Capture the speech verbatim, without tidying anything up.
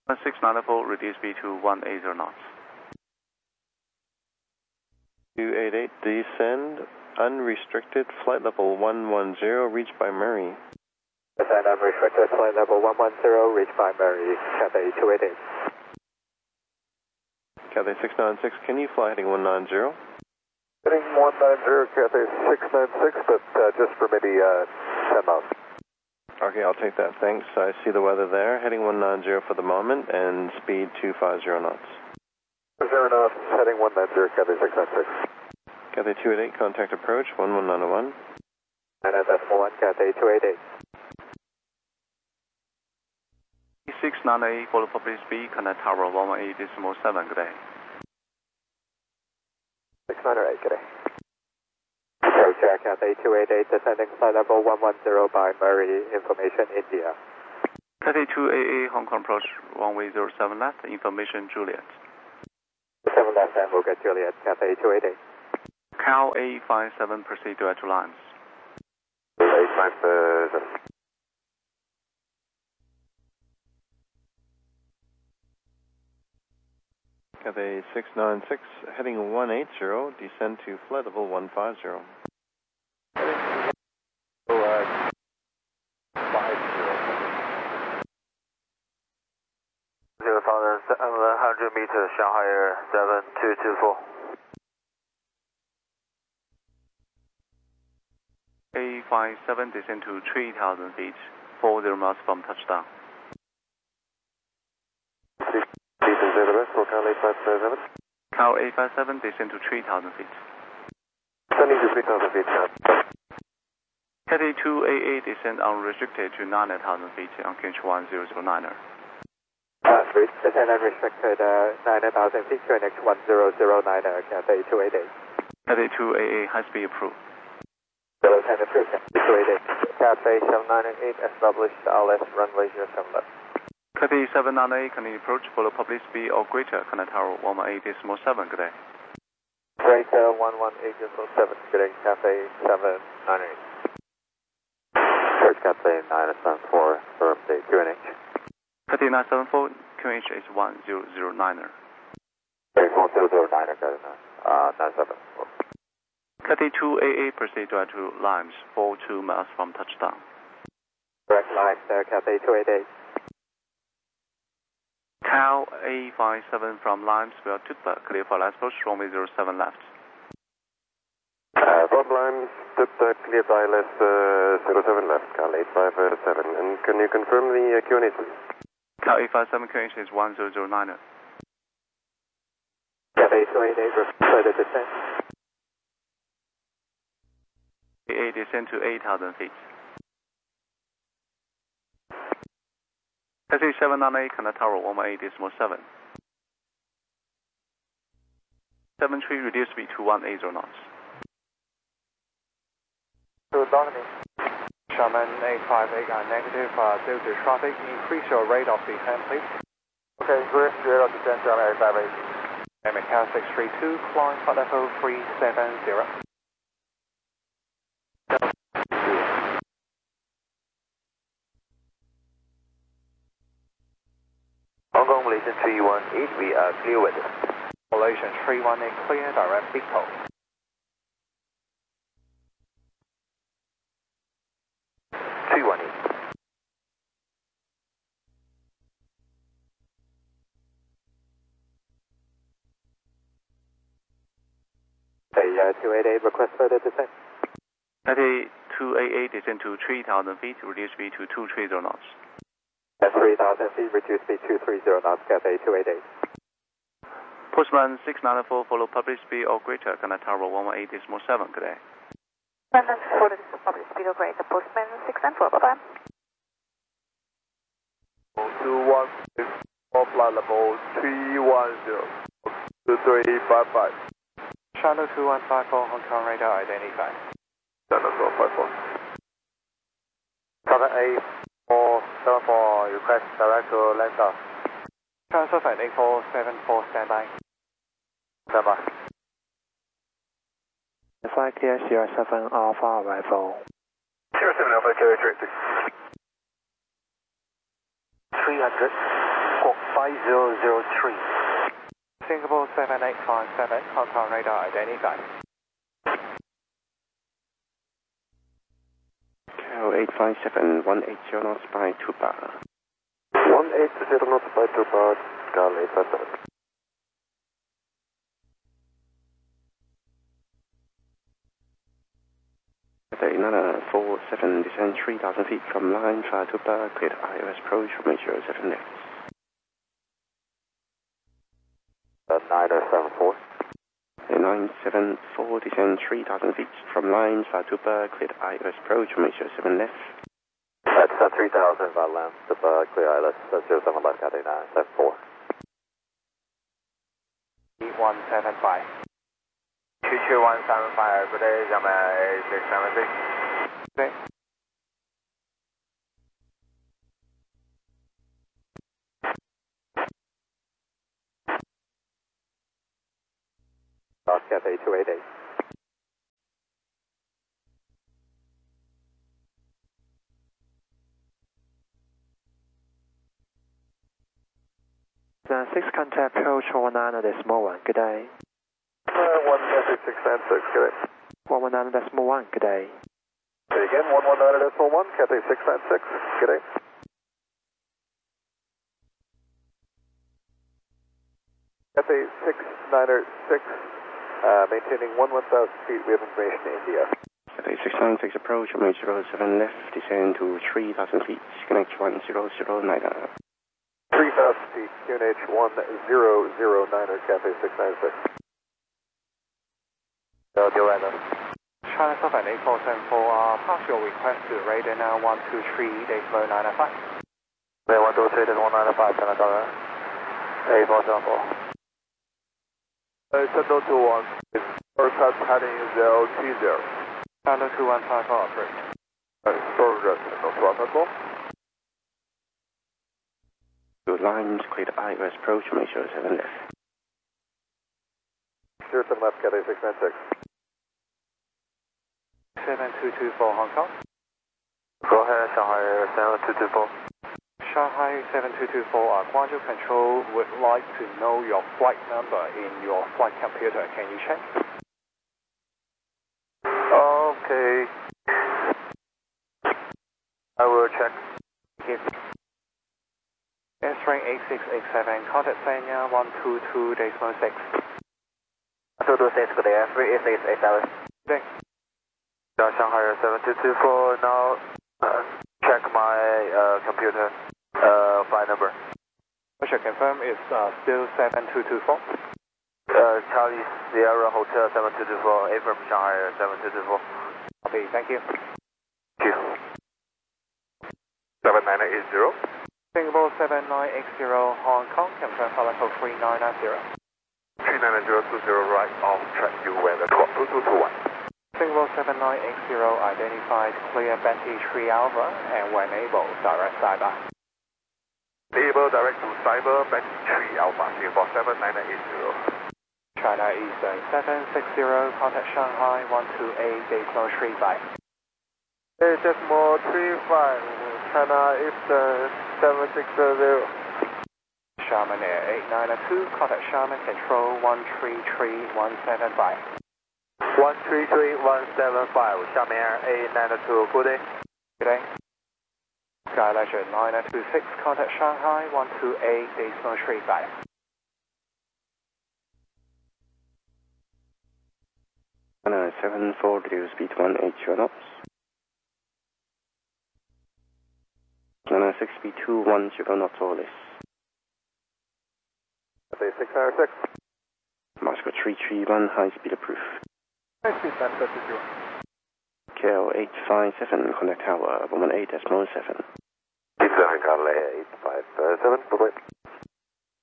six ninety-four, reduce speed to one eighty knots. two eighty-eight, descend, unrestricted, flight level one one zero, reached by Murray. Descend unrestricted, flight level one one zero, reached by Murray, Cathay two eighty-eight. Cathay six nine six, can you fly heading one nine zero? Heading one nine zero, Cathay six nine six, but uh, just for maybe uh, ten miles. Okay, I'll take that, thanks. I see the weather there. Heading one nine zero for the moment, and speed two fifty knots. Zero knots, heading one nine zero, Cathay six nine six. Cathay two eighty-eight, contact approach, one one nine one. nine decimal one, Cathay two eighty-eight. six ninety-eight, follow public speed, connect tower one one eight decimal seven, good day. six ninety-eight, good day. Check Cathay two eighty-eight, descending flight level one one zero by Murray, information India. Cathay two eighty-eight, Hong Kong approach runway zero seven left, information Juliet. seven left and we'll get Juliet, Cathay two eighty-eight. Cal eight five seven, proceed direct to lines. eight five seven. Cathay six nine six, heading one eighty, descend to flight level one fifty. So, uh, five zero. zero thousand one hundred meters, Shanghai Air seven two two four. eight five seven, descend to three thousand feet, forty miles from touchdown. Cal eight five seven. Cal eight five seven, descend to three thousand feet. Descending to three thousand feet. Cathay two eighty-eight, descend unrestricted to nine thousand feet on Q H one zero zero nine. Uh, descend unrestricted uh, nine thousand feet, Q N H one zero zero nine, Cathay two eighty-eight. Cathay two eighty-eight, high speed approved. zero ten approved, two eighty-eight. Cathay seven ninety-eight, established L S runway zero seven left. Cathay seven ninety-eight, continue approach, follow public speed or greater, connect tower one one eight decimal seven, good day. Greater one one eight decimal seven, good day, Cathay seven ninety-eight. Search Cathay nine seven four, firm day Q N H. Cathay nine seven four, Q N H is one zero zero nine. Okay, one zero zero nine, got it, uh, nine seven four. Cathay two eighty-eight, proceed direct to Limes, forty-two miles from touchdown. Direct line there, Cathay two eighty-eight. Cal eight five seven from Limes, via Tutba, clear for last approach, runway zero seven left. Uh, from Limes, Tutba, clear by left uh, zero seven left, Cal eight five seven. And can you confirm the uh, Q N H, please? Cal eight five seven, Q N H is one zero zero nine. Cathay two eighty-eight, further descent. eight descend to eight thousand feet. Cathay seven ninety-eight, connect tower one one eight decimal seven. seven three, reduce speed to one eighty knots. To Dominic, Sherman eight five eight, uh, negative, uh, due to traffic, increase your rate of descent, please. Okay, increase rate of descent, Sherman eight five eight. And Macau six three two, climb flight level three seven zero. Hong Kong Malaysian three one eight, we are clear with it. Malaysian three one eight, clear, direct Pico. three one eight. Hey, uh, two eighty-eight, request further descent. Cathay two eighty-eight, descend to three thousand feet, reduce speed to two thirty knots. At three thousand feet, reduce speed two thirty knots, Cathay two eighty-eight. Postman six ninety-four, follow public speed or greater, connect tower one one eight decimal seven, good day. London four, this is public speed or greater, Postman six ninety-four, bye-bye. two one six, four flight level three one zero, two three five five. Channel two one five four, Hong Kong radar identified. Channel two one five four. seven eight four seven four, request direct to Lanza. Channel seven eight four seven four, standby. Standby. Flight clear Sierra seven Alpha arrival. Sierra seven Alpha, carry three hundred. four. five zero zero three. Singapore seven eight five seven, Hong Kong radar identified. K L eight five seven, one eight zero knots by two bar. one eight zero knots by two bar, K L eight five seven. Nana four seven, descend three thousand feet from line, fire two bar, clear I O S approach from eight zero seven left. Uh, nine seven four. nine seven four, descend three thousand feet from line, fire two bar, clear I O S approach from eight zero seven left. That's uh, three thousand by land, the uh, clear I L S, that's zero seven left, Cathay nine seven four. one seven five. two two one seven five, good day, Xiamen eight six seven six. Okay. Uh, Cathay two eight eight. Uh, six contact approach one nine decimal one, good day. Uh, one Cathay six nine six, good day. one one nine decimal one, good day. Say again, one one nine decimal one, Cathay six nine six, good day. Cathay six nine six, uh, maintaining one one thousand feet, we have information in India. Cathay six nine six approach from eight zero seven left, descend to three thousand feet, connect one zero zero nine. three thousand feet, Q N H one zero zero nine, Cathay six nine six. Uh, deal right now. China Southern eight four seven four, uh, pass your request to radar now one two three, decimal nine five. Yeah, one two three, decimal nine five, China Southern eight four seven four. Uh, Channel two one, forecast heading zero T zero. Channel two one five four, operate. Uh, progress, Channel two one five four. Good lines, clear I O S approach from eight zero seven left. zero seven left, Cathay six nine six. seven two two four Hong Kong. Go ahead, Shanghai seven two two four. Shanghai seven two two four, uh, Guangzhou Control would like to know your flight number in your flight computer. Can you check? Okay. I will check. Yes. S-Ring eight six eight seven, contact Sanya one two two, decimal six. two two six, good day, three eight six eight seven. Good day. Shanghai seven two two four, now uh, check my uh, computer uh, flight number. I should confirm it's uh, still seven two two four. Uh, Charlie Sierra Hotel seven two two four, A from Shanghai seven two two four. Okay, thank you. Thank you. seven nine eight zero. Singapore seven nine eight zero, Hong Kong, confirm flight code three nine nine zero. three nine zero two zero, right off track, you weather two two two one. Singapore seven nine eight zero, identified clear Betty three Alpha, and when able, direct cyber. Able direct to cyber, Betty three Alpha, Singapore seven nine eight zero. China Eastern seven six zero, contact Shanghai one two eight, decimal three five. Hey, decimal three five, China Eastern seven six zero. Xiamen Air eight nine two, contact Xiamen Control one three three one seven five. one three three one seven five, Xiamen Air eight nine two, good day. Good day. Sky Leisure nine two six, contact Shanghai one two eight, decimal three five. Nana seven four, reduce speed one eight zero knots. Nana six speed two one zero knots or less. Cathay six nine six. Moscow three three one, high speed approved. High speed nine seven zero. K L eight five seven, contact tower one one eight decimal seven. Pizza Hangale eight five seven, bye bye.